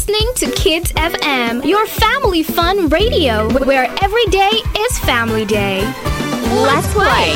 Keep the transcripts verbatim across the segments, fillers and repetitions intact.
listening to Kids F M, your family fun radio, where every day is family day. Let's play.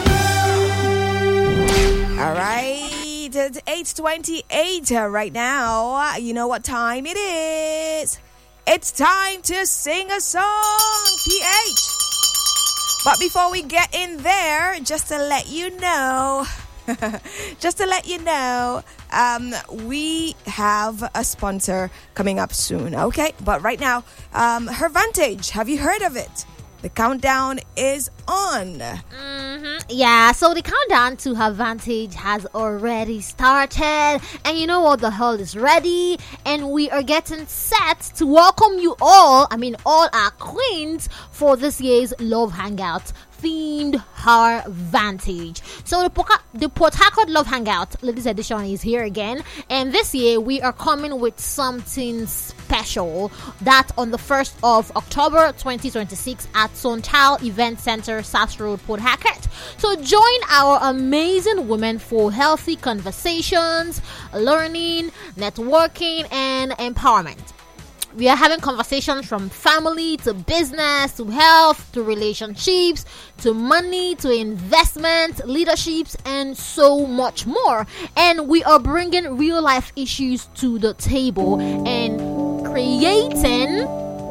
All right, it's eight twenty-eight right now. You know what time it is. It's time to sing a song, P H. But before we get in there, just to let you know, just to let you know, um, we have a sponsor coming up soon, okay? But right now, um, Hervantage, have you heard of it? The countdown is on. Mm-hmm. Yeah, so the countdown to Hervantage has already started. And you know what? The hall is ready. And we are getting set to welcome you all, I mean all our queens, for this year's Love Hangout themed Hervantage. So the, Poca- the Port Harcourt Love Hangout ladies edition is here again, and this year we are coming with something special. That on the first of October twenty twenty-six at Sontal Event Center, South Road, Port Harcourt. So join our amazing women for healthy conversations, learning, networking, and empowerment. We are having conversations from family to business to health to relationships to money to investment, leaderships, and so much more. And we are bringing real life issues to the table and creating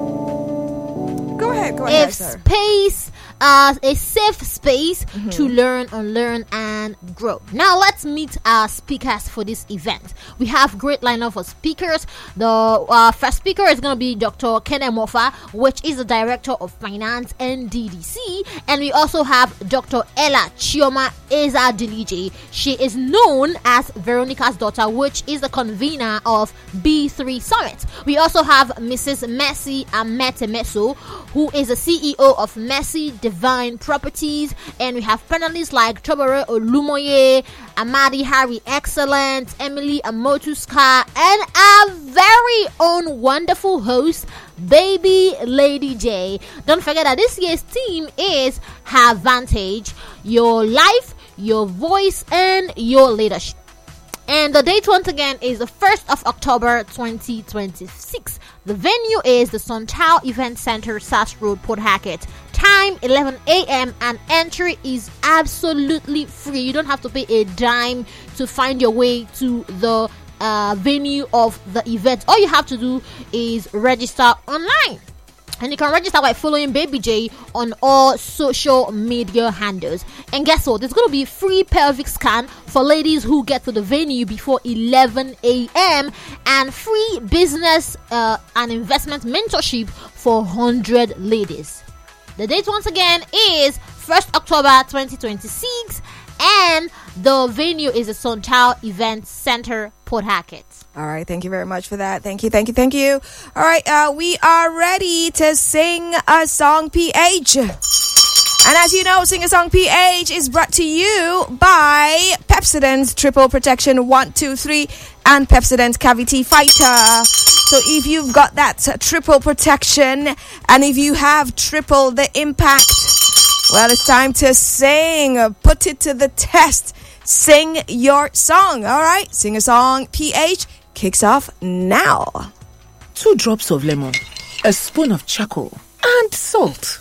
Go ahead, go a ahead, sir. space, uh, a safe space Mm-hmm. to learn, unlearn, and grow. Now let's meet our speakers for this event. We have great lineup of speakers. The uh, first speaker is going to be Doctor Kenneth Mofa, which is the Director of Finance and D D C, and we also have Doctor Ella Chioma Eza Dilije. She is known as Veronica's daughter, which is the convener of B three Summit. We also have Missus Mercy Amete Meso, who is the C E O of Mercy Divine Properties, and we have panelists like Tobere Olumoye, Amadi Harry Excellent, Emily Amotuska, and our very own wonderful host, Baby Lady J. Don't forget that this year's theme is Hervantage, your life, your voice, and your leadership. And the date once again is the first of October twenty twenty-six. The venue is the Sontal Event Center, South Road, Port Harcourt. Time eleven a.m. and entry is absolutely free. You don't have to pay a dime to find your way to the uh, venue of the event. All you have to do is register online. And you can register by following Baby J on all social media handles. And guess what? There's going to be free pelvic scan for ladies who get to the venue before eleven a.m. and free business uh, and investment mentorship for one hundred ladies. The date once again is first of October twenty twenty-six, and the venue is the Sontal Event Center, Port Harcourt. All right, thank you very much for that. Thank you, thank you, thank you. All right, uh, we are ready to sing a song, P H. And as you know, Sing a Song P H is brought to you by Pepsodent Triple Protection one two three and Pepsodent Cavity Fighter. So if you've got that triple protection and if you have triple the impact, well, it's time to sing. Put it to the test. Sing your song. All right, Sing a Song P H kicks off now. Two drops of lemon, a spoon of charcoal, and salt.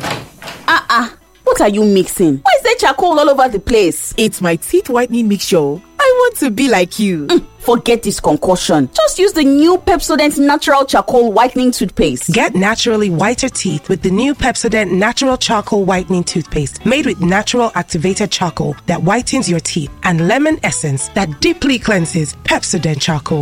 Ah, ah, what are you mixing? Why is there charcoal all over the place? It's my teeth whitening mixture. I want to be like you. Mm, forget this concoction. Just use the new Pepsodent Natural Charcoal Whitening Toothpaste. Get naturally whiter teeth with the new Pepsodent Natural Charcoal Whitening Toothpaste, made with natural activated charcoal that whitens your teeth and lemon essence that deeply cleanses. Pepsodent Charcoal.